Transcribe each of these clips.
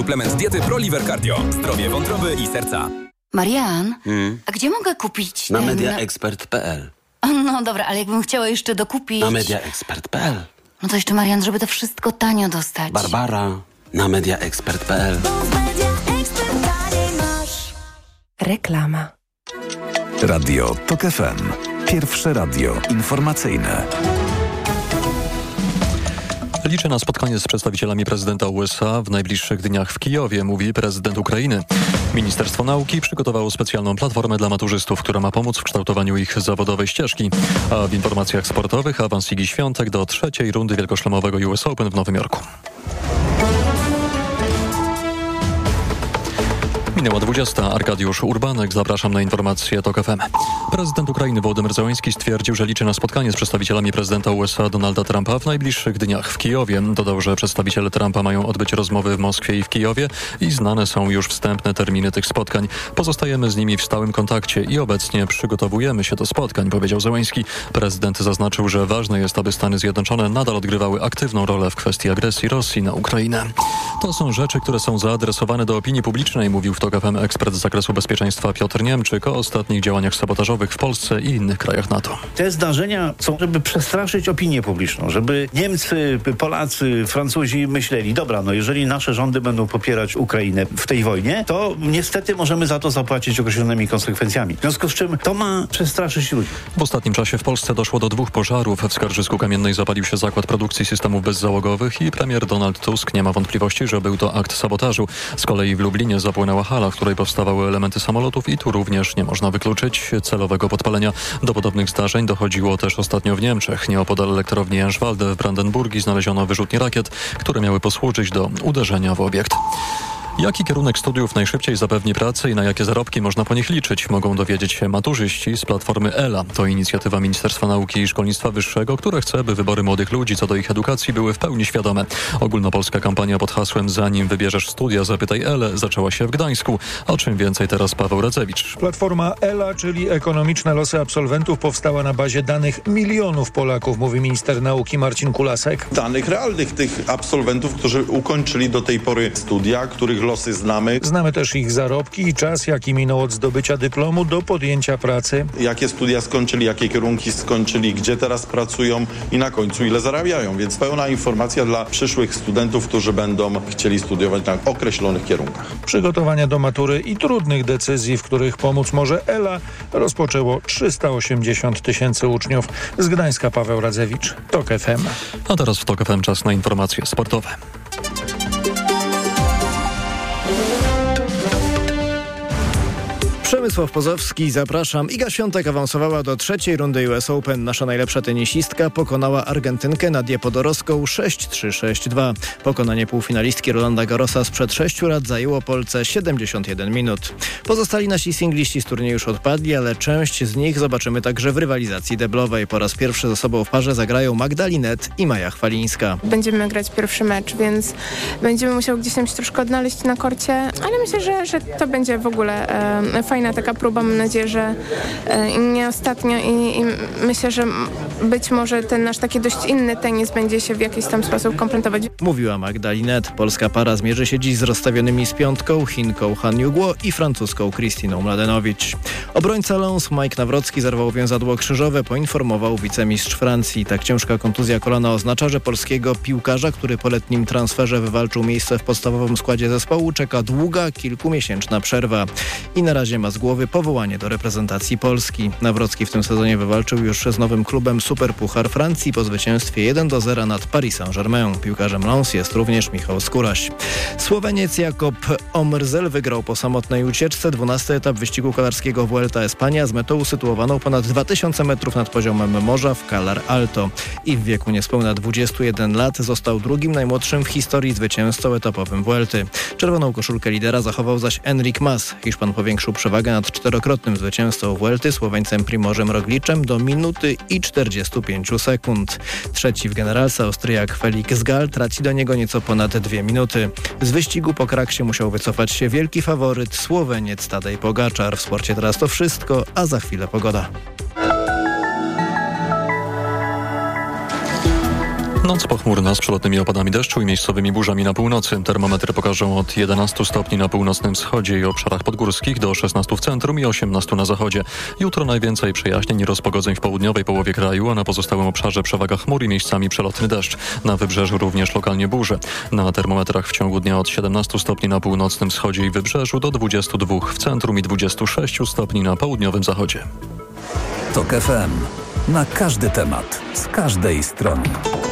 Suplement diety ProLiver Cardio. Zdrowie wątroby i serca. Marian, a gdzie mogę kupić Na mediaexpert.pl. No dobra, ale jakbym chciała jeszcze dokupić... Na mediaexpert.pl. No to jeszcze, Marian, żeby to wszystko tanio dostać. Barbara, na mediaexpert.pl. Reklama. Radio TOK FM. Pierwsze radio informacyjne. Liczę na spotkanie z przedstawicielami prezydenta USA w najbliższych dniach w Kijowie, mówi prezydent Ukrainy. Ministerstwo Nauki przygotowało specjalną platformę dla maturzystów, która ma pomóc w kształtowaniu ich zawodowej ścieżki. A w informacjach sportowych awans Igi Świątek do trzeciej rundy wielkoszlemowego US Open w Nowym Jorku. Minęła 20. Arkadiusz Urbanek. Zapraszam na informacje TOK FM. Prezydent Ukrainy Wołodymyr Zełenski stwierdził, że liczy na spotkanie z przedstawicielami prezydenta USA Donalda Trumpa w najbliższych dniach w Kijowie. Dodał, że przedstawiciele Trumpa mają odbyć rozmowy w Moskwie i w Kijowie i znane są już wstępne terminy tych spotkań. Pozostajemy z nimi w stałym kontakcie i obecnie przygotowujemy się do spotkań, powiedział Zełenski. Prezydent zaznaczył, że ważne jest, aby Stany Zjednoczone nadal odgrywały aktywną rolę w kwestii agresji Rosji na Ukrainę. To są rzeczy, które są zaadresowane do opinii publicznej, mówił w TOK FM ekspert z zakresu bezpieczeństwa Piotr Niemczyk o ostatnich działaniach sabotażowych w Polsce i innych krajach NATO. Te zdarzenia są, żeby przestraszyć opinię publiczną, żeby Niemcy, Polacy, Francuzi myśleli, dobra, no jeżeli nasze rządy będą popierać Ukrainę w tej wojnie, to niestety możemy za to zapłacić określonymi konsekwencjami. W związku z czym to ma przestraszyć ludzi. W ostatnim czasie w Polsce doszło do 2 pożarów. W Skarżysku Kamiennej zapalił się zakład produkcji systemów bezzałogowych i premier Donald Tusk nie ma wątpliwości, że był to akt sabotażu. Z kolei w Lublinie zapłonęła hala, w której powstawały elementy samolotów i tu również nie można wykluczyć celowego podpalenia. Do podobnych zdarzeń dochodziło też ostatnio w Niemczech. Nieopodal elektrowni Jężwalde w Brandenburgii znaleziono wyrzutnie rakiet, które miały posłużyć do uderzenia w obiekt. Jaki kierunek studiów najszybciej zapewni pracę i na jakie zarobki można po nich liczyć, mogą dowiedzieć się maturzyści z platformy ELA. To inicjatywa Ministerstwa Nauki i Szkolnictwa Wyższego, które chce, by wybory młodych ludzi co do ich edukacji były w pełni świadome. Ogólnopolska kampania pod hasłem "Zanim wybierzesz studia, zapytaj ELę" zaczęła się w Gdańsku. O czym więcej teraz Paweł Radzewicz. Platforma ELA, czyli Ekonomiczne Losy Absolwentów, powstała na bazie danych milionów Polaków, mówi minister nauki Marcin Kulasek. Danych realnych tych absolwentów, którzy ukończyli do tej pory studia, których losy znamy. Znamy też ich zarobki i czas, jaki minął od zdobycia dyplomu do podjęcia pracy. Jakie studia skończyli, jakie kierunki skończyli, gdzie teraz pracują i na końcu ile zarabiają. Więc pełna informacja dla przyszłych studentów, którzy będą chcieli studiować na określonych kierunkach. Przygotowania do matury i trudnych decyzji, w których pomóc może ELA, rozpoczęło 380 000 uczniów. Z Gdańska Paweł Radzewicz, TOK FM. A teraz w TOK FM czas na informacje sportowe. Przemysław Pozowski, zapraszam. Iga Świątek awansowała do trzeciej rundy US Open. Nasza najlepsza tenisistka pokonała Argentynkę Nadię Podorowską 6-3, 6-2. Pokonanie półfinalistki Rolanda Garrosa sprzed 6 lat zajęło Polce 71 minut. Pozostali nasi singliści z turnieju już odpadli, ale część z nich zobaczymy także w rywalizacji deblowej. Po raz pierwszy ze sobą w parze zagrają Magda Linette i Maja Chwalińska. Będziemy grać pierwszy mecz, więc będziemy musiały gdzieś tam się troszkę odnaleźć na korcie, ale myślę, że to będzie w ogóle fajna taka próba. Mam nadzieję, że nie ostatnia i myślę, że być może ten nasz taki dość inny tenis będzie się w jakiś tam sposób kompletować. Mówiła Magda Linette. Polska para zmierzy się dziś z rozstawionymi z piątką Chinką Han Yu-guo i francuską Krystyną Mladenowicz. Obrońca Lens Mike Nawrocki zerwał więzadło krzyżowe, poinformował wicemistrz Francji. Tak ciężka kontuzja kolana oznacza, że polskiego piłkarza, który po letnim transferze wywalczył miejsce w podstawowym składzie zespołu, czeka długa, kilkumiesięczna przerwa. I na razie ma z głowy powołanie do reprezentacji Polski. Nawrocki w tym sezonie wywalczył już z nowym klubem Superpuchar Francji po zwycięstwie 1-0 nad Paris Saint-Germain. Piłkarzem Lens jest również Michał Skóraś. Słoweniec Jakob Omerzel wygrał po samotnej ucieczce 12. etap wyścigu kolarskiego Vuelta Espania z metą usytuowaną ponad 2000 metrów nad poziomem morza w Calar Alto. I w wieku niespełna 21 lat został drugim najmłodszym w historii zwycięzcą etapowym Vuelty. Czerwoną koszulkę lidera zachował zaś Enric Mas. Hiszpan powiększył przewagę nad czterokrotnym zwycięzcą Vuelty Słoweńcem Primożem Rogliczem do minuty i 45 sekund. Trzeci w generalce Austriak Felix Gall traci do niego nieco ponad 2 minuty. Z wyścigu po kraksie musiał wycofać się wielki faworyt Słoweniec Tadej Pogaczar. W sporcie teraz to wszystko, a za chwilę pogoda. Noc pochmurna z przelotnymi opadami deszczu i miejscowymi burzami na północy. Termometry pokażą od 11 stopni na północnym wschodzie i obszarach podgórskich do 16 w centrum i 18 na zachodzie. Jutro najwięcej przejaśnień i rozpogodzeń w południowej połowie kraju, a na pozostałym obszarze przewaga chmur i miejscami przelotny deszcz. Na wybrzeżu również lokalnie burze. Na termometrach w ciągu dnia od 17 stopni na północnym wschodzie i wybrzeżu do 22 w centrum i 26 stopni na południowym zachodzie. TOK FM. Na każdy temat, z każdej strony.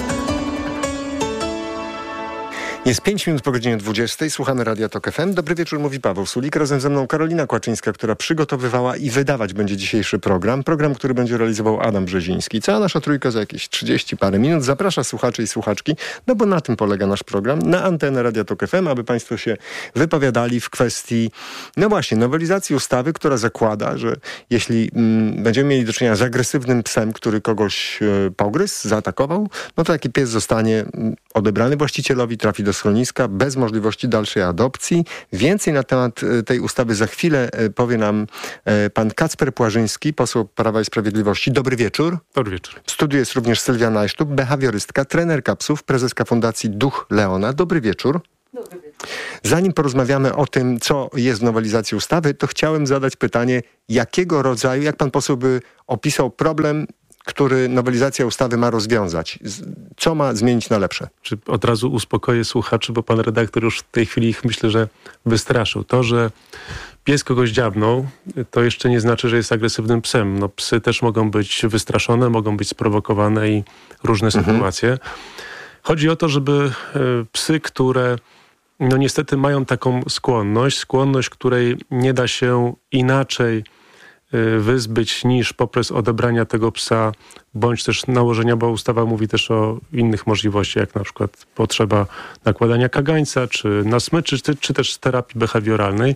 Jest 5 minut po godzinie 20. Słuchamy Radia TOK FM. Dobry wieczór, mówi Paweł Sulik. Razem ze mną Karolina Kłaczyńska, która przygotowywała i wydawać będzie dzisiejszy program. Program, który będzie realizował Adam Brzeziński. Cała nasza trójka za jakieś 30 parę minut zaprasza słuchaczy i słuchaczki, no bo na tym polega nasz program, na antenę Radia TOK FM, aby państwo się wypowiadali w kwestii, no właśnie, nowelizacji ustawy, która zakłada, że jeśli będziemy mieli do czynienia z agresywnym psem, który kogoś pogryzł, zaatakował, no to taki pies zostanie odebrany właścicielowi, trafi do schroniska bez możliwości dalszej adopcji. Więcej na temat tej ustawy za chwilę powie nam pan Kacper Płażyński, poseł Prawa i Sprawiedliwości. Dobry wieczór. Dobry wieczór. W studiu jest również Sylwia Najsztub, behawiorystka, trenerka psów, prezeska Fundacji Duch Leona. Dobry wieczór. Dobry wieczór. Zanim porozmawiamy o tym, co jest w nowelizacji ustawy, to chciałem zadać pytanie, jakiego rodzaju, jak pan poseł by opisał problem, który nowelizacja ustawy ma rozwiązać? Co ma zmienić na lepsze? Od razu uspokoję słuchaczy, bo pan redaktor już w tej chwili ich, myślę, że wystraszył. To, że pies kogoś dziabnął, to jeszcze nie znaczy, że jest agresywnym psem. No, psy też mogą być wystraszone, mogą być sprowokowane i różne sytuacje. Chodzi o to, żeby psy, które no niestety mają taką skłonność, której nie da się inaczej wyzbyć niż poprzez odebrania tego psa, bądź też nałożenia, bo ustawa mówi też o innych możliwościach, jak na przykład potrzeba nakładania kagańca, czy na smyczy, czy też terapii behawioralnej.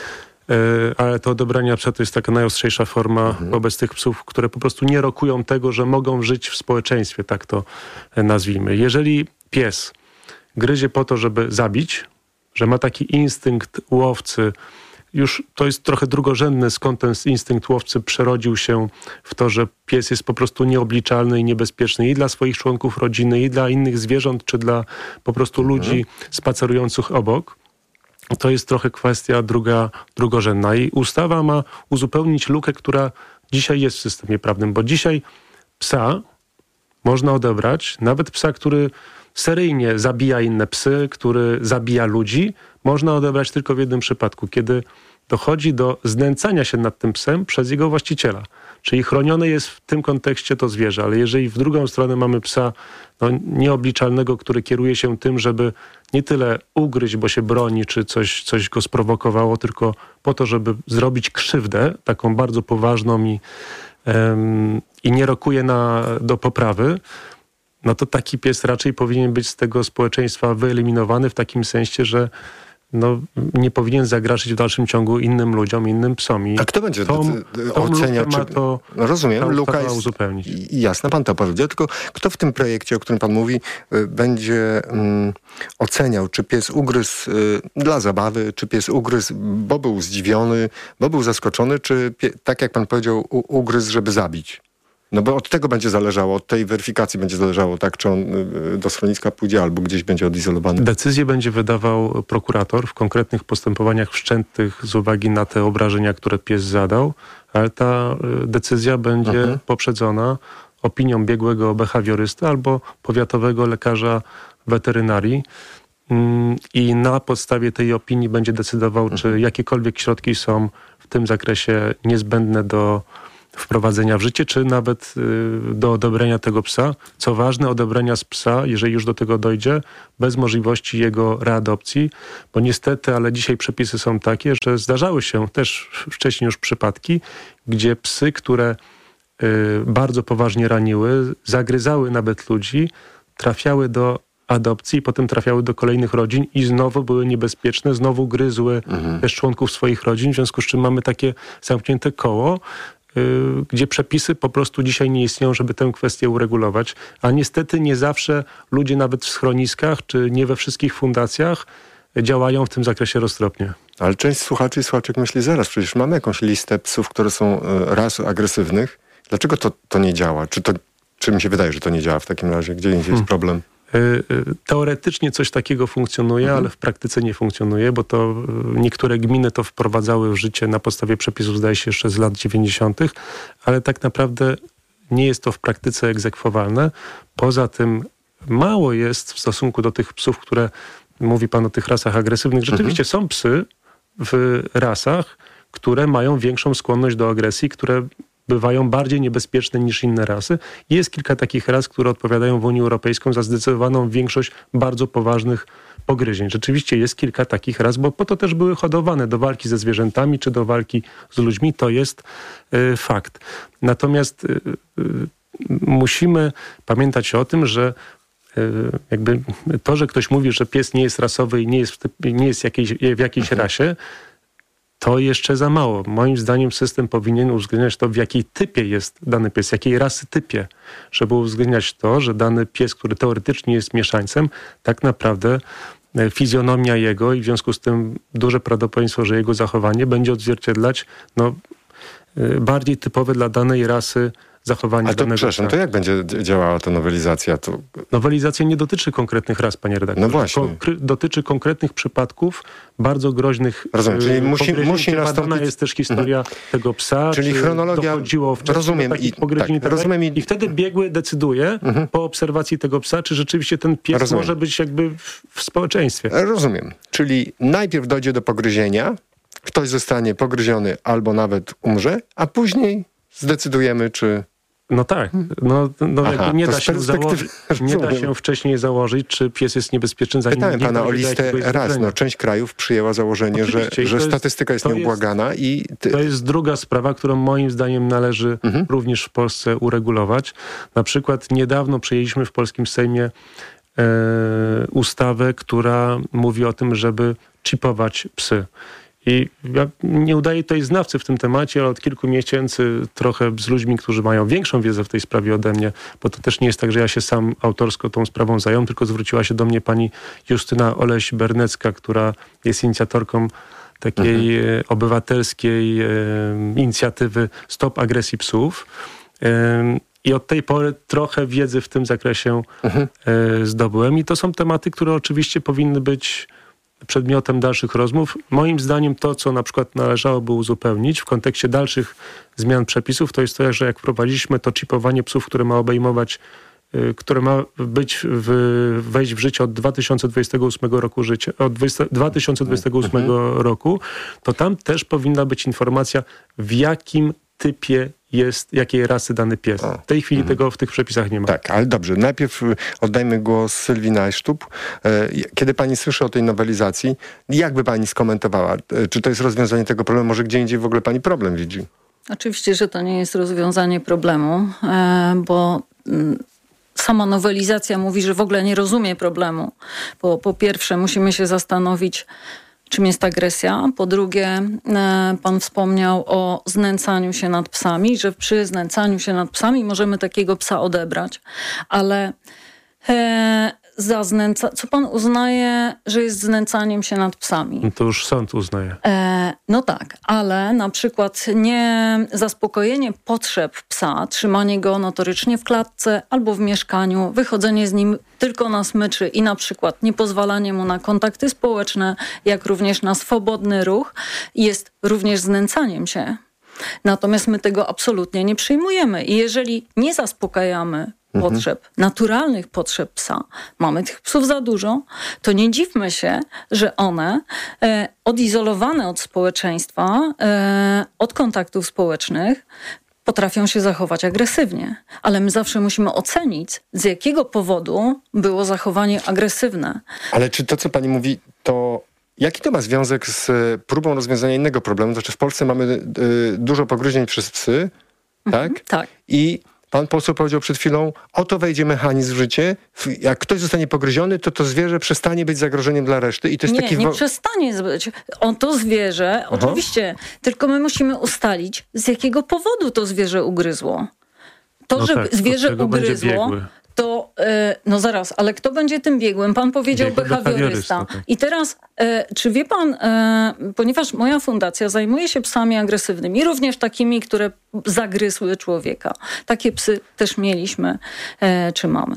Ale to odebrania psa to jest taka najostrzejsza forma wobec tych psów, które po prostu nie rokują tego, że mogą żyć w społeczeństwie, tak to nazwijmy. Jeżeli pies gryzie po to, żeby zabić, że ma taki instynkt łowcy, już to jest trochę drugorzędne, skąd ten instynkt łowcy przerodził się w to, że pies jest po prostu nieobliczalny i niebezpieczny i dla swoich członków rodziny, i dla innych zwierząt, czy dla po prostu ludzi spacerujących obok. To jest trochę kwestia drugorzędna i ustawa ma uzupełnić lukę, która dzisiaj jest w systemie prawnym, bo dzisiaj psa można odebrać, nawet psa, który seryjnie zabija inne psy, który zabija ludzi, można odebrać tylko w jednym przypadku, kiedy dochodzi do znęcania się nad tym psem przez jego właściciela. Czyli chronione jest w tym kontekście to zwierzę, ale jeżeli w drugą stronę mamy psa nieobliczalnego, który kieruje się tym, żeby nie tyle ugryźć, bo się broni, czy coś go sprowokowało, tylko po to, żeby zrobić krzywdę, taką bardzo poważną i nie rokuje do poprawy, no to taki pies raczej powinien być z tego społeczeństwa wyeliminowany w takim sensie, że nie powinien zagrażać w dalszym ciągu innym ludziom, innym psom. A kto będzie oceniał, czy... Rozumiem, luka jest uzupełnić. Jasne, pan to powiedział, tylko kto w tym projekcie, o którym pan mówi, będzie oceniał, czy pies ugryzł dla zabawy, czy pies ugryzł, bo był zdziwiony, bo był zaskoczony, czy tak jak pan powiedział, ugryzł, żeby zabić? No bo od tego będzie zależało, od tej weryfikacji będzie zależało, tak, czy on do schroniska pójdzie albo gdzieś będzie odizolowany. Decyzję będzie wydawał prokurator w konkretnych postępowaniach wszczętych z uwagi na te obrażenia, które pies zadał, ale ta decyzja będzie poprzedzona opinią biegłego behawiorysty albo powiatowego lekarza weterynarii i na podstawie tej opinii będzie decydował, czy jakiekolwiek środki są w tym zakresie niezbędne do wprowadzenia w życie, czy nawet do odebrania tego psa. Co ważne, odebrania z psa, jeżeli już do tego dojdzie, bez możliwości jego readopcji, bo niestety, ale dzisiaj przepisy są takie, że zdarzały się też wcześniej już przypadki, gdzie psy, które bardzo poważnie raniły, zagryzały nawet ludzi, trafiały do adopcji i potem trafiały do kolejnych rodzin i znowu były niebezpieczne, znowu gryzły też członków swoich rodzin, w związku z czym mamy takie zamknięte koło, gdzie przepisy po prostu dzisiaj nie istnieją, żeby tę kwestię uregulować. A niestety nie zawsze ludzie nawet w schroniskach, czy nie we wszystkich fundacjach działają w tym zakresie roztropnie. Ale część słuchaczy i słuchaczek myśli, zaraz, przecież mamy jakąś listę psów, które są ras agresywnych. Dlaczego to nie działa? Czy to Czy mi się wydaje, że to nie działa w takim razie? Gdzie indziej jest problem? Teoretycznie coś takiego funkcjonuje, ale w praktyce nie funkcjonuje, bo to niektóre gminy to wprowadzały w życie na podstawie przepisów, zdaje się, jeszcze z lat 90., ale tak naprawdę nie jest to w praktyce egzekwowalne. Poza tym mało jest w stosunku do tych psów, które mówi pan o tych rasach agresywnych. Rzeczywiście są psy w rasach, które mają większą skłonność do agresji, które bywają bardziej niebezpieczne niż inne rasy. Jest kilka takich ras, które odpowiadają w Unii Europejskiej za zdecydowaną większość bardzo poważnych pogryzień. Rzeczywiście jest kilka takich ras, bo po to też były hodowane do walki ze zwierzętami czy do walki z ludźmi. To jest fakt. Natomiast musimy pamiętać o tym, że jakby to, że ktoś mówi, że pies nie jest rasowy i nie jest w jakiejś rasie, to jeszcze za mało. Moim zdaniem system powinien uwzględniać to, w jakiej typie jest dany pies, jakiej rasy typie, żeby uwzględniać to, że dany pies, który teoretycznie jest mieszańcem, tak naprawdę fizjonomia jego i w związku z tym duże prawdopodobieństwo, że jego zachowanie będzie odzwierciedlać bardziej typowe dla danej rasy zachowanie danego psa. Przepraszam, to jak będzie działała ta nowelizacja? Nowelizacja nie dotyczy konkretnych ras, panie redaktorze. No właśnie. Dotyczy konkretnych przypadków bardzo groźnych. Rozumiem, czyli musi nastąpić... jest też historia tego psa. Czyli chronologia... Dochodziło wcześniej do takich pogryzień i wtedy biegły decyduje po obserwacji tego psa, czy rzeczywiście ten pies może być jakby w społeczeństwie. Rozumiem. Czyli najpierw dojdzie do pogryzienia, ktoś zostanie pogryziony albo nawet umrze, a później zdecydujemy, czy... No tak. Nie da się wcześniej założyć, czy pies jest niebezpieczny, zanim Pytałem pana o listę raz. Część krajów przyjęła założenie, że statystyka jest nieubłagana. To jest druga sprawa, którą moim zdaniem należy również w Polsce uregulować. Na przykład niedawno przyjęliśmy w polskim Sejmie ustawę, która mówi o tym, żeby czipować psy. I ja nie udaję tutaj znawcy w tym temacie, ale od kilku miesięcy trochę z ludźmi, którzy mają większą wiedzę w tej sprawie ode mnie, bo to też nie jest tak, że ja się sam autorsko tą sprawą zająłem, tylko zwróciła się do mnie pani Justyna Oleś-Bernecka, która jest inicjatorką takiej obywatelskiej inicjatywy Stop Agresji Psów. I od tej pory trochę wiedzy w tym zakresie zdobyłem. I to są tematy, które oczywiście powinny być przedmiotem dalszych rozmów. Moim zdaniem to, co na przykład należałoby uzupełnić w kontekście dalszych zmian przepisów, to jest to, że jak wprowadziliśmy to czipowanie psów, które ma obejmować, które ma wejść w życie od 2028 roku życia, od 2028 roku, to tam też powinna być informacja, w jakim typie jest, jakiej rasy dany pies. W tej chwili tego w tych przepisach nie ma. Tak, ale dobrze. Najpierw oddajmy głos Sylwii Najsztub. Kiedy pani słyszy o tej nowelizacji, jak by pani skomentowała? Czy to jest rozwiązanie tego problemu? Może gdzie indziej w ogóle pani problem widzi? Oczywiście, że to nie jest rozwiązanie problemu, bo sama nowelizacja mówi, że w ogóle nie rozumie problemu. Bo po pierwsze musimy się zastanowić, czym jest agresja. Po drugie, pan wspomniał o znęcaniu się nad psami, że przy znęcaniu się nad psami możemy takiego psa odebrać. Ale co pan uznaje, że jest znęcaniem się nad psami? To już sąd uznaje. No tak, ale na przykład nie zaspokojenie potrzeb psa, trzymanie go notorycznie w klatce albo w mieszkaniu, wychodzenie z nim tylko na smyczy i na przykład nie pozwalanie mu na kontakty społeczne, jak również na swobodny ruch, jest również znęcaniem się. Natomiast my tego absolutnie nie przyjmujemy. I jeżeli nie zaspokajamy potrzeb, naturalnych potrzeb psa, mamy tych psów za dużo, to nie dziwmy się, że one odizolowane od społeczeństwa, od kontaktów społecznych, potrafią się zachować agresywnie. Ale my zawsze musimy ocenić, z jakiego powodu było zachowanie agresywne. Ale czy to, co pani mówi, to jaki to ma związek z próbą rozwiązania innego problemu? Znaczy w Polsce mamy dużo pogryzień przez psy, tak? Tak. I pan poseł powiedział przed chwilą, oto wejdzie mechanizm w życie, jak ktoś zostanie pogryziony, to zwierzę przestanie być zagrożeniem dla reszty. I to jest nie przestanie być. To zwierzę, oczywiście, tylko my musimy ustalić, z jakiego powodu to zwierzę ugryzło. To, że zwierzę ugryzło, to no zaraz, ale kto będzie tym biegłym? Pan powiedział behawiorysta. Tak. I teraz, czy wie pan, ponieważ moja fundacja zajmuje się psami agresywnymi, również takimi, które zagryzły człowieka. Takie psy też mieliśmy, czy mamy.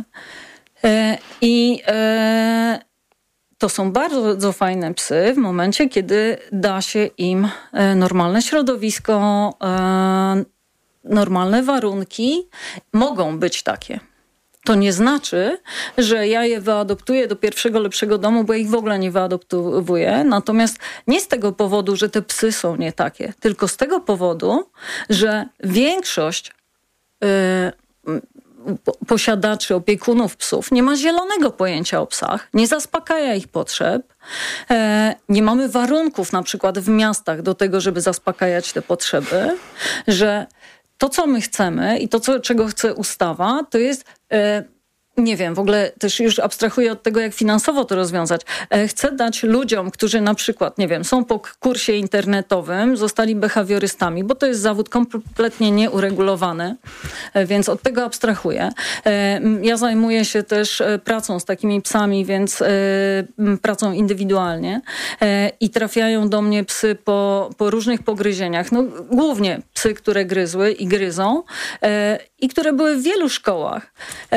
To są bardzo fajne psy w momencie, kiedy da się im normalne środowisko, normalne warunki. Mogą być takie. To nie znaczy, że ja je wyadoptuję do pierwszego lepszego domu, bo ja ich w ogóle nie wyadoptowuję. Natomiast nie z tego powodu, że te psy są nie takie, tylko z tego powodu, że większość posiadaczy, opiekunów psów nie ma zielonego pojęcia o psach, nie zaspokaja ich potrzeb. Nie mamy warunków na przykład w miastach do tego, żeby zaspokajać te potrzeby, że to, co my chcemy i to, czego chce ustawa, to jest, nie wiem, w ogóle też już abstrahuję od tego, jak finansowo to rozwiązać. Chcę dać ludziom, którzy na przykład, nie wiem, są po kursie internetowym, zostali behawiorystami, bo to jest zawód kompletnie nieuregulowany, więc od tego abstrahuję. Ja zajmuję się też pracą z takimi psami, więc pracą indywidualnie i trafiają do mnie psy po różnych pogryzieniach. No, głównie psy, które gryzły i gryzą i które były w wielu szkołach.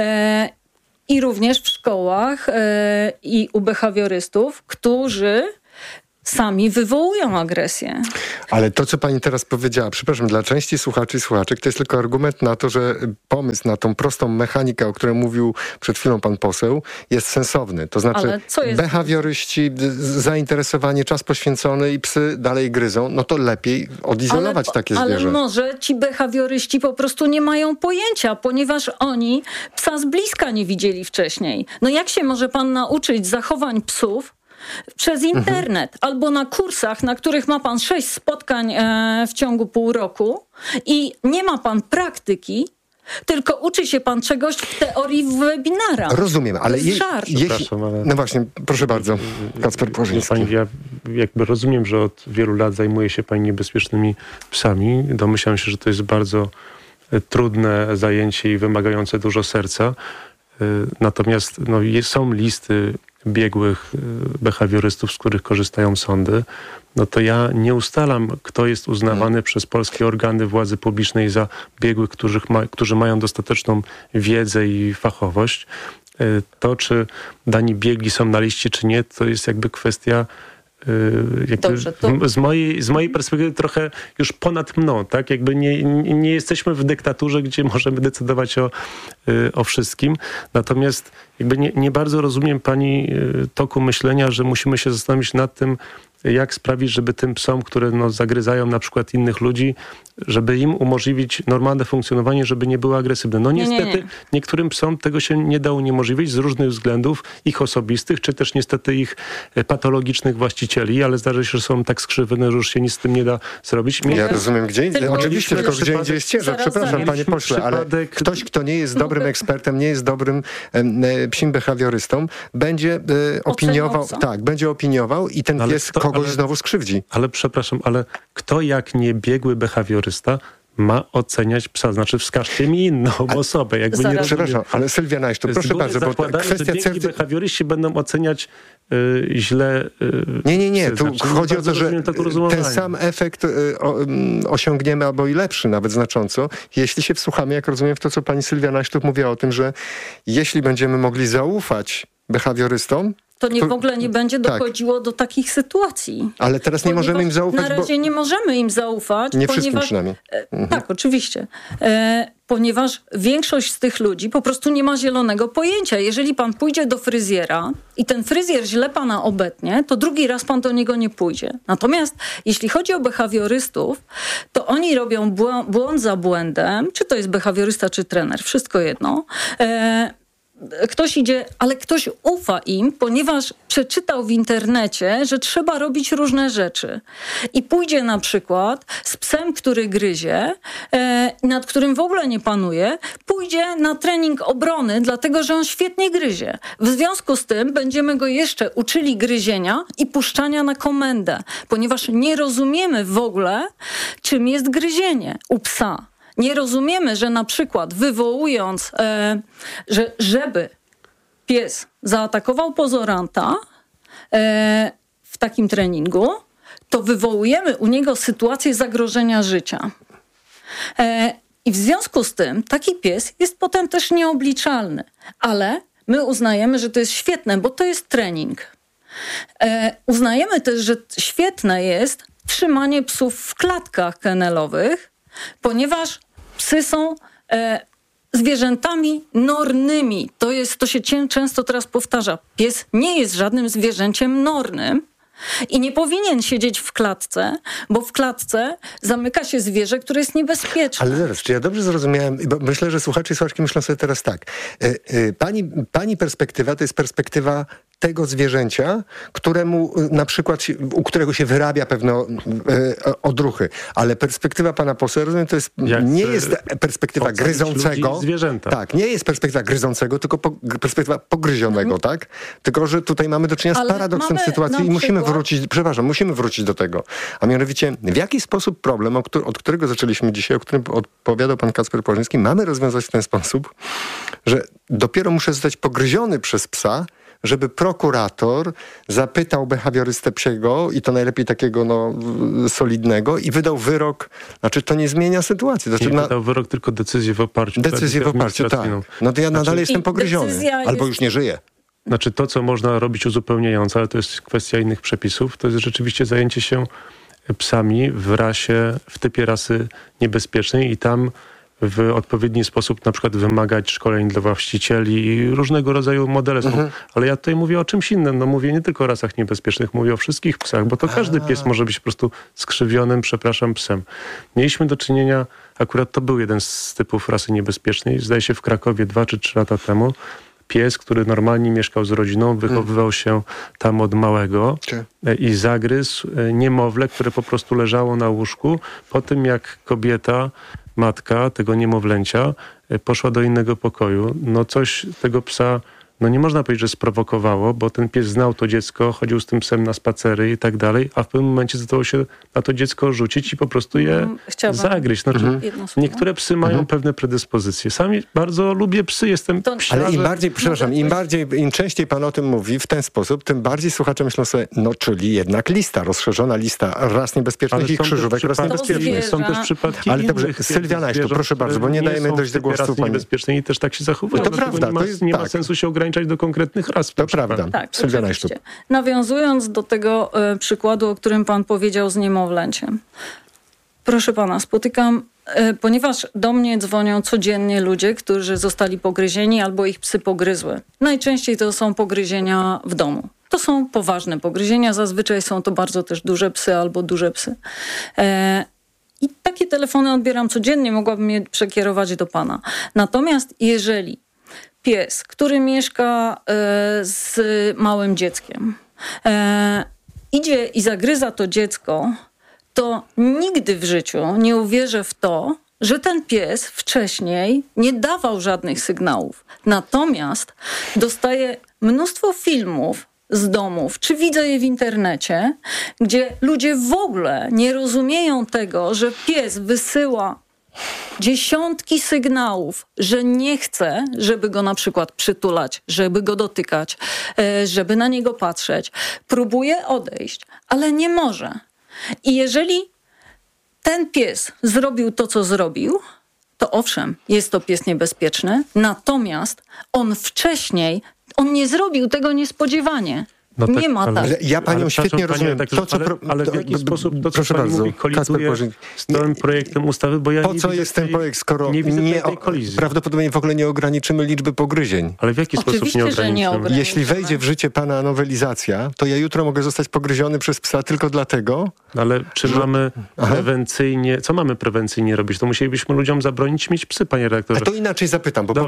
I również w szkołach i u behawiorystów, którzy sami wywołują agresję. Ale to, co pani teraz powiedziała, przepraszam, dla części słuchaczy i słuchaczek, to jest tylko argument na to, że pomysł na tą prostą mechanikę, o której mówił przed chwilą pan poseł, jest sensowny. To znaczy behawioryści, zainteresowanie, czas poświęcony i psy dalej gryzą, no to lepiej odizolować takie zwierzę. Ale może ci behawioryści po prostu nie mają pojęcia, ponieważ oni psa z bliska nie widzieli wcześniej. No jak się może pan nauczyć zachowań psów przez internet albo na kursach, na których ma pan 6 spotkań w ciągu pół roku i nie ma pan praktyki, tylko uczy się pan czegoś w teorii w webinarach. Rozumiem, ale no właśnie, proszę bardzo, Kacper Płażyński. Pani, ja jakby rozumiem, że od wielu lat zajmuje się pani niebezpiecznymi psami. Domyślam się, że to jest bardzo trudne zajęcie i wymagające dużo serca. Natomiast są listy biegłych behawiorystów, z których korzystają sądy, no to ja nie ustalam, kto jest uznawany przez polskie organy władzy publicznej za biegłych, którzy mają dostateczną wiedzę i fachowość. To, czy dani biegli są na liście, czy nie, to jest jakby kwestia Dobrze, z mojej perspektywy trochę już ponad mną, tak? Jakby nie jesteśmy w dyktaturze, gdzie możemy decydować o wszystkim. Natomiast jakby nie bardzo rozumiem pani toku myślenia, że musimy się zastanowić nad tym, jak sprawić, żeby tym psom, które zagryzają na przykład innych ludzi, żeby im umożliwić normalne funkcjonowanie, żeby nie były agresywne. No niestety niektórym psom tego się nie da uniemożliwić z różnych względów, ich osobistych, czy też niestety ich patologicznych właścicieli, ale zdarza się, że są tak skrzywione, że już się nic z tym nie da zrobić. Ja rozumiem, gdzie indziej. Oczywiście, tylko gdzie indziej jest ciężar. Przepraszam, panie pośle, ale ktoś, kto nie jest dobrym ekspertem, nie jest dobrym psim behawiorystą, będzie opiniował, będzie opiniował i ten pies kogoś znowu skrzywdzi. Ale przepraszam, ale kto jak nie biegły behawiorysta ma oceniać psa? Znaczy wskażcie mi inną osobę. Jakby nie przepraszam, ale Sylwia Najsz, to proszę bardzo, bo kwestia biegli behawioryści będą oceniać źle... Nie. Tu chodzi o to, że ten sam efekt osiągniemy, albo i lepszy nawet znacząco, jeśli się wsłuchamy, jak rozumiem, w to, co pani Sylwia Najsztuk mówiła o tym, że jeśli będziemy mogli zaufać behawiorystom, to w ogóle nie będzie dochodziło do takich sytuacji. Ale teraz nie możemy im zaufać, na razie nie możemy im zaufać. Nie wszystkim przynajmniej. Tak, oczywiście. Ponieważ większość z tych ludzi po prostu nie ma zielonego pojęcia. Jeżeli pan pójdzie do fryzjera i ten fryzjer źle pana obetnie, to drugi raz pan do niego nie pójdzie. Natomiast jeśli chodzi o behawiorystów, to oni robią błąd za błędem, czy to jest behawiorysta, czy trener, wszystko jedno. Ktoś idzie, ale ktoś ufa im, ponieważ przeczytał w internecie, że trzeba robić różne rzeczy. I pójdzie na przykład z psem, który gryzie, nad którym w ogóle nie panuje, pójdzie na trening obrony, dlatego że on świetnie gryzie. W związku z tym będziemy go jeszcze uczyli gryzienia i puszczania na komendę, ponieważ nie rozumiemy w ogóle, czym jest gryzienie u psa. nie rozumiemy, że na przykład wywołując, żeby pies zaatakował pozoranta w takim treningu, to wywołujemy u niego sytuację zagrożenia życia. I w związku z tym taki pies jest potem też nieobliczalny. Ale my uznajemy, że to jest świetne, bo to jest trening. Uznajemy też, że świetne jest trzymanie psów w klatkach kennelowych, ponieważ psy są zwierzętami nornymi. To się często teraz powtarza. Pies nie jest żadnym zwierzęciem nornym i nie powinien siedzieć w klatce, bo w klatce zamyka się zwierzę, które jest niebezpieczne. Ale zaraz, czy ja dobrze zrozumiałem? Bo myślę, że słuchacze i słuchaczki myślą sobie teraz tak. Pani perspektywa to jest perspektywa tego zwierzęcia, któremu na przykład, u którego się wyrabia pewne odruchy. Ale perspektywa pana posła, rozumiem, to jest, nie jest perspektywa gryzącego. Zwierzęta. Tak, nie jest perspektywa gryzącego, tylko perspektywa pogryzionego, tak? Tylko, że tutaj mamy do czynienia z paradoksem sytuacji i musimy wrócić do tego. A mianowicie, w jaki sposób problem, od którego zaczęliśmy dzisiaj, o którym odpowiadał pan Kacper Płażyński, mamy rozwiązać w ten sposób, że dopiero muszę zostać pogryziony przez psa, żeby prokurator zapytał behawiorystę psiego i to najlepiej takiego solidnego i wydał wyrok. Znaczy to nie zmienia sytuacji. Znaczy, wydał wyrok, tylko decyzję w oparciu. Tak. No to ja nadal jestem pogryziony. Albo już nie żyję. Znaczy to, co można robić uzupełniająco, ale to jest kwestia innych przepisów, to jest rzeczywiście zajęcie się psami w typie rasy niebezpiecznej i tam w odpowiedni sposób na przykład wymagać szkoleń dla właścicieli i różnego rodzaju modele są. Ale ja tutaj mówię o czymś innym. No mówię nie tylko o rasach niebezpiecznych, mówię o wszystkich psach, bo to każdy pies może być po prostu skrzywionym, psem. Mieliśmy do czynienia, akurat to był jeden z typów rasy niebezpiecznej, zdaje się w Krakowie 2 czy 3 lata temu. Pies, który normalnie mieszkał z rodziną, wychowywał się tam od małego i zagryzł niemowlę, które po prostu leżało na łóżku po tym, jak kobieta, matka tego niemowlęcia poszła do innego pokoju. No coś tego psa, no nie można powiedzieć, że sprowokowało, bo ten pies znał to dziecko, chodził z tym psem na spacery i tak dalej, a w pewnym momencie zdało się na to dziecko rzucić i po prostu je zagryźć. Znaczy, niektóre psy mają pewne predyspozycje. Sami bardzo lubię psy, jestem psiarzem. Ale im częściej pan o tym mówi w ten sposób, tym bardziej słuchacze myślą sobie, czyli jednak rozszerzona lista ras niebezpiecznych i krzyżówek ras niebezpiecznych. Są też przypadki ale dobrze, Sylwia Najszto, proszę bardzo, bo nie dajemy dojść do głosu pani. Niebezpiecznej i też tak się zachowują. To prawda, nie ma sensu się ograniczać do konkretnych ras. To prawda. Tak, oczywiście. Nawiązując do tego przykładu, o którym pan powiedział z niemowlęciem. Proszę pana, spotykam, ponieważ do mnie dzwonią codziennie ludzie, którzy zostali pogryzieni albo ich psy pogryzły. Najczęściej to są pogryzienia w domu. To są poważne pogryzienia. Zazwyczaj są to bardzo też duże psy albo duże psy. I takie telefony odbieram codziennie. Mogłabym je przekierować do pana. Natomiast jeżeli pies, który mieszka z małym dzieckiem, idzie i zagryza to dziecko, to nigdy w życiu nie uwierzę w to, że ten pies wcześniej nie dawał żadnych sygnałów. Natomiast dostaje mnóstwo filmów z domów, czy widzę je w internecie, gdzie ludzie w ogóle nie rozumieją tego, że pies wysyła dziesiątki sygnałów, że nie chce, żeby go na przykład przytulać, żeby go dotykać, żeby na niego patrzeć. Próbuje odejść, ale nie może. I jeżeli ten pies zrobił to, co zrobił, to owszem, jest to pies niebezpieczny, natomiast on nie zrobił tego niespodziewanie. No tak, nie ma tak. Ja panią świetnie rozumiem. Ale w jaki sposób to, co pani mówi, koliduje z tym projektem ustawy, bo ja po co jest ten projekt, skoro prawdopodobnie w ogóle nie ograniczymy liczby pogryzień? Ale w jaki sposób nie ograniczymy? Jeśli wejdzie w życie pana nowelizacja, to ja jutro mogę zostać pogryziony przez psa tylko dlatego... Ale czy mamy prewencyjnie... Co mamy prewencyjnie robić? To musielibyśmy ludziom zabronić mieć psy, panie redaktorze. A to inaczej zapytam, bo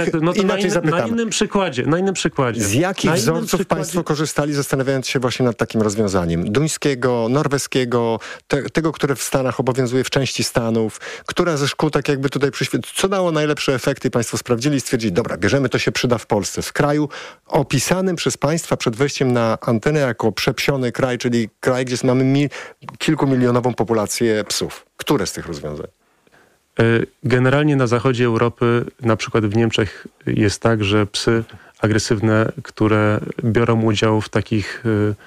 Na innym przykładzie. Z jakich wzorców państwo korzystali, zastanawiając się właśnie nad takim rozwiązaniem? Duńskiego, norweskiego, tego, które w Stanach obowiązuje w części Stanów, która ze szkół tak jakby tutaj co dało najlepsze efekty? Państwo sprawdzili i stwierdzili, dobra, bierzemy, to się przyda w Polsce. W kraju opisanym przez państwa przed wejściem na antenę jako przepsiony kraj, czyli kraj, gdzie mamy kilkumilionową populację psów. Które z tych rozwiązań? Generalnie na zachodzie Europy, na przykład w Niemczech jest tak, że psy agresywne, które biorą udział w takich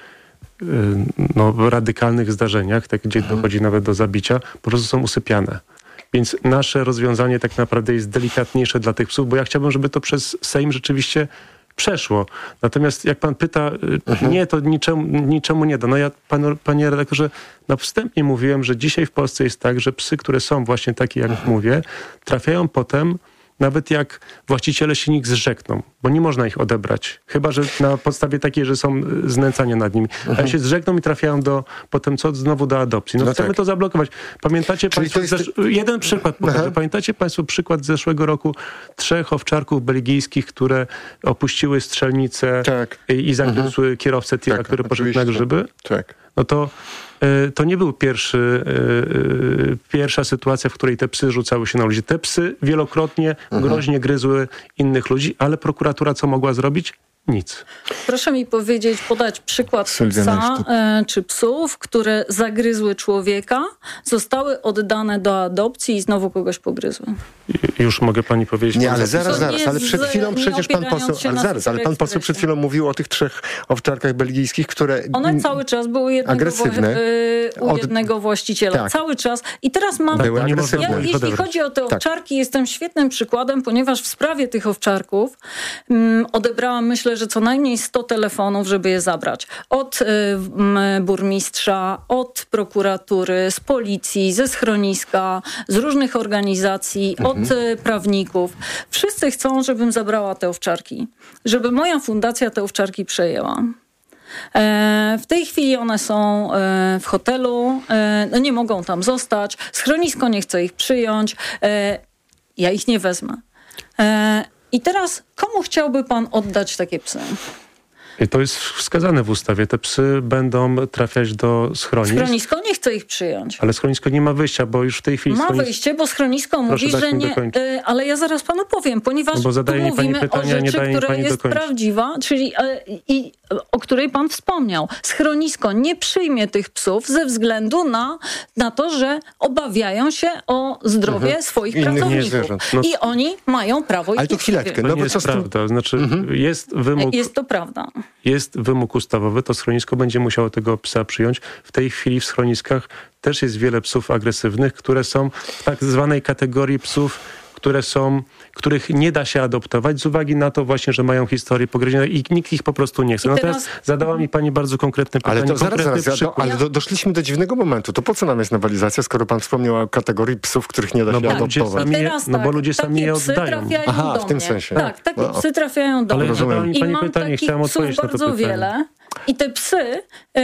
radykalnych zdarzeniach, gdzie dochodzi nawet do zabicia, po prostu są usypiane. Więc nasze rozwiązanie tak naprawdę jest delikatniejsze dla tych psów, bo ja chciałbym, żeby to przez Sejm rzeczywiście przeszło. Natomiast jak pan pyta, nie, to niczemu nie da. No ja, panie redaktorze, na wstępie mówiłem, że dzisiaj w Polsce jest tak, że psy, które są właśnie takie, jak mówię, trafiają potem, nawet jak właściciele się nich zrzekną, bo nie można ich odebrać. Chyba że na podstawie takiej, że są znęcania nad nimi. Ale się zrzekną i trafiają potem znowu do adopcji. No chcemy to zablokować. Pamiętacie państwo, jeden przykład pokażę. Pamiętacie państwo przykład z zeszłego roku 3 owczarków belgijskich, które opuściły strzelnicę i zagryzły kierowcę tira, który poszedł na grzyby? Tak. No to nie był pierwsza sytuacja, w której te psy rzucały się na ludzi. Te psy wielokrotnie groźnie gryzły innych ludzi, ale prokuratura co mogła zrobić? Nic. Proszę mi podać przykład psa czy psów, które zagryzły człowieka, zostały oddane do adopcji i znowu kogoś pogryzły. Już mogę pani powiedzieć. Nie, ale zaraz, ale przed chwilą przecież pan poseł, ale pan poseł przed chwilą mówił o tych 3 owczarkach belgijskich, które one cały czas były jednego właściciela. Tak. Cały czas. I teraz mamy... Jeśli chodzi o te owczarki, jestem świetnym przykładem, ponieważ w sprawie tych owczarków odebrałam, myślę, że co najmniej 100 telefonów, żeby je zabrać. Od burmistrza, od prokuratury, z policji, ze schroniska, z różnych organizacji, od prawników. Wszyscy chcą, żebym zabrała te owczarki. Żeby moja fundacja te owczarki przejęła. W tej chwili one są w hotelu, nie mogą tam zostać. Schronisko nie chce ich przyjąć. Ja ich nie wezmę. I teraz komu chciałby pan oddać takie psy? To jest wskazane w ustawie. Te psy będą trafiać do schronisk. Schronisko nie chce ich przyjąć. Ale schronisko nie ma wyjścia, bo już w tej chwili... Ma wyjście, bo schronisko mówi, że nie... Ale ja zaraz panu powiem, ponieważ tu mówimy pytania, o rzeczy, która jest prawdziwa, czyli o której pan wspomniał. Schronisko nie przyjmie tych psów ze względu na to, że obawiają się o zdrowie swoich pracowników. I oni mają prawo ich. Ale to chwileczkę. To nie jest prawda. Znaczy, jest wymóg... Jest to prawda. Jest wymóg ustawowy, to schronisko będzie musiało tego psa przyjąć. W tej chwili w schroniskach też jest wiele psów agresywnych, które są w tak zwanej kategorii psów, których nie da się adoptować z uwagi na to właśnie, że mają historię pogryzienia i nikt ich po prostu nie chce. No teraz zadała mi pani bardzo konkretne pytanie. Ale to zaraz, doszliśmy do dziwnego momentu. To po co nam jest nowelizacja, skoro pan wspomniał o kategorii psów, których nie da się adoptować? Bo ludzie sami je oddają. Aha, w tym sensie. Tak, takie psy trafiają do mnie. Ale pani pytanie, chciałam odpowiedzieć na to pytanie. Bardzo wiele. I te psy...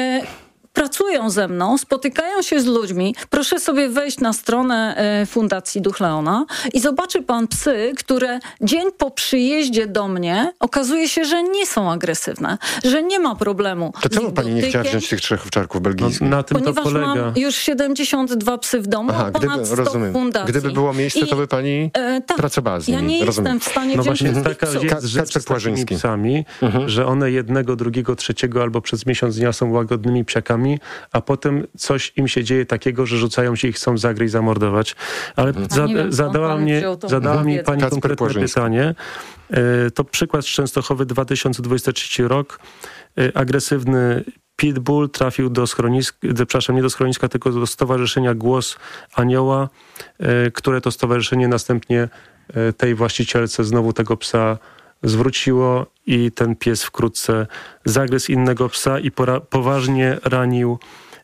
pracują ze mną, spotykają się z ludźmi. Proszę sobie wejść na stronę Fundacji Duch Leona i zobaczy pan psy, które dzień po przyjeździe do mnie okazuje się, że nie są agresywne, że nie ma problemu. To czemu pani nie chciała wziąć tych 3 owczarków belgijskich? Na tym ponieważ to polega. Mam już 72 psy w domu, ponad 100 fundacji. Gdyby było miejsce, to by pani pracowała z nimi. Ja nie jestem w stanie wziąć właśnie tych taka psów. jest rzecz z takimi psami, że one jednego, drugiego, trzeciego albo przez miesiąc dnia są łagodnymi psiakami, a potem coś im się dzieje takiego, że rzucają się i chcą zagryźć, zamordować. Ale zadała mi pani konkretne pytanie. To przykład z Częstochowy, 2023 rok. Agresywny pitbull trafił do schroniska, nie do schroniska, tylko do Stowarzyszenia Głos Anioła, które to stowarzyszenie następnie tej właścicielce znowu tego psa zwróciło i ten pies wkrótce zagryzł innego psa i poważnie ranił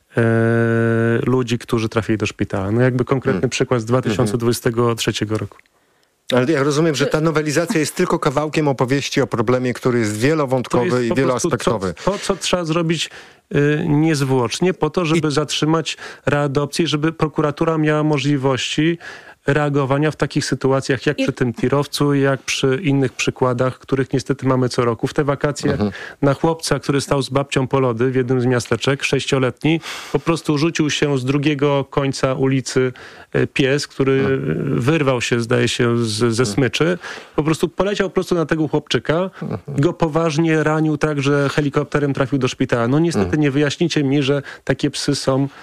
ludzi, którzy trafili do szpitala. No jakby konkretny przykład z 2023 roku. Ale ja rozumiem, że ta nowelizacja jest tylko kawałkiem opowieści o problemie, który jest wielowątkowy i wieloaspektowy. To, co trzeba zrobić niezwłocznie po to, żeby zatrzymać readopcję, żeby prokuratura miała możliwości reagowania w takich sytuacjach, jak przy tym tirowcu, jak przy innych przykładach, których niestety mamy co roku. W te wakacje na chłopca, który stał z babcią po lody w jednym z miasteczek, 6-letni, po prostu rzucił się z drugiego końca ulicy pies, który wyrwał się, zdaje się, ze smyczy. Po prostu poleciał prosto na tego chłopczyka, go poważnie ranił tak, że helikopterem trafił do szpitala. No niestety nie wyjaśnicie mi, że takie psy są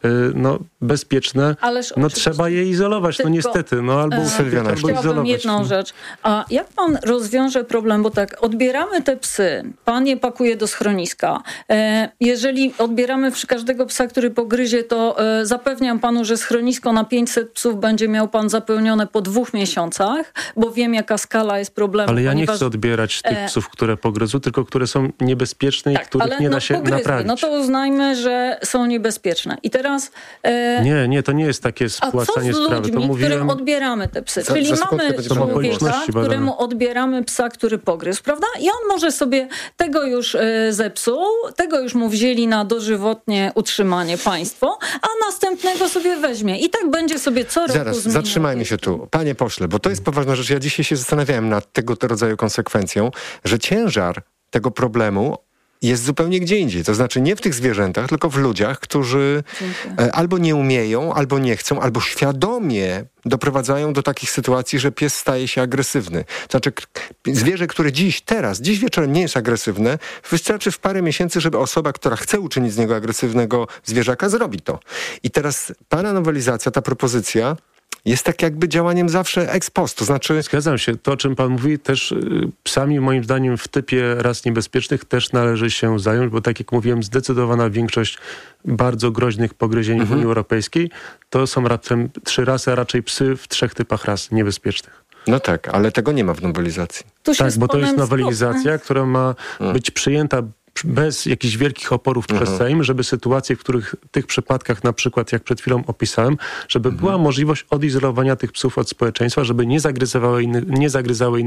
bezpieczne, trzeba je izolować, Tylko, niestety. Albo chciałabym izolować. jedną rzecz. A jak pan rozwiąże problem, bo tak, odbieramy te psy, pan je pakuje do schroniska. Jeżeli odbieramy każdego psa, który pogryzie, to zapewniam panu, że schronisko na 500 psów będzie miał pan zapełnione po 2 miesiącach, bo wiem, jaka skala jest problemu. Ale ja nie chcę odbierać tych psów, które pogryzły, tylko które są niebezpieczne i których nie da się naprawić. No to uznajmy, że są niebezpieczne. I teraz... Nie, to nie jest takie spłacanie sprawy. A co z ludźmi, którym odbieramy te psy? Czyli mamy człowieka, któremu odbieramy psa, który pogryzł, prawda? I on może sobie tego już zepsuł, tego już mu wzięli na dożywotnie utrzymanie państwo, a następnego sobie weźmie. I tak będzie sobie co roku Zaraz, zatrzymajmy się tu. Panie pośle, bo to jest poważna rzecz. Ja dzisiaj się zastanawiałem nad tego rodzaju konsekwencją, że ciężar tego problemu jest zupełnie gdzie indziej. To znaczy nie w tych zwierzętach, tylko w ludziach, którzy albo nie umieją, albo nie chcą, albo świadomie doprowadzają do takich sytuacji, że pies staje się agresywny. To znaczy zwierzę, które dziś wieczorem nie jest agresywne, wystarczy w parę miesięcy, żeby osoba, która chce uczynić z niego agresywnego zwierzaka, zrobi to. I teraz pana nowelizacja, ta propozycja jest tak jakby działaniem zawsze ex post, to znaczy... Zgadzam się. To, o czym pan mówi, też psami moim zdaniem w typie ras niebezpiecznych też należy się zająć, bo tak jak mówiłem, zdecydowana większość bardzo groźnych pogryzień w Unii Europejskiej to są raptem 3 rasy, a raczej psy w 3 typach ras niebezpiecznych. No tak, ale tego nie ma w nowelizacji. Tak, bo to jest nowelizacja, która ma być przyjęta bez jakichś wielkich oporów przez Sejm, żeby sytuacje, w których tych przypadkach, na przykład jak przed chwilą opisałem, żeby była możliwość odizolowania tych psów od społeczeństwa, żeby nie zagryzały innych